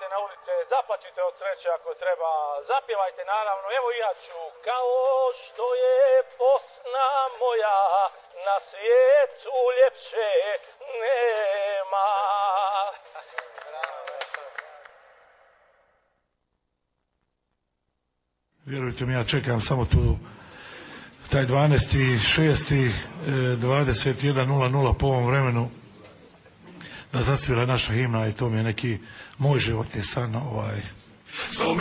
na ulice, zaplačite od sreće ako treba, zapjevajte naravno, evo i ja ću, kao što je Bosna moja, na svijetu ljepše nema. Vjerujte mi, ja čekam samo tu taj 12.6.21.00 po ovom vremenu da zasvira naša himna i to mi je neki moj životni san.